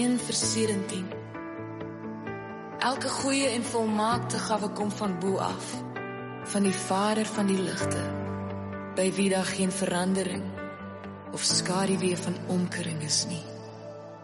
1 vers 17. Elke goeie en volmaakte gawe kom van bo af, van die Vader van die ligte, by wie daar geen verandering of skaduwee van omkering is nie.